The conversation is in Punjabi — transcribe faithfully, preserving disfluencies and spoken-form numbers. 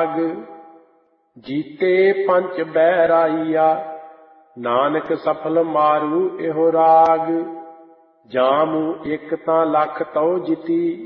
ਰਾਗ। ਜੀਤੇ ਪੰਚ ਬਹਿਰਾਈਆ ਨਾਨਕ ਸਫਲ ਮਾਰੂ ਇਹੋ ਰਾਗ। ਜਾਮੂ ਇੱਕ ਤਾਂ ਲੱਖ ਤਉ ਜਿਤੀ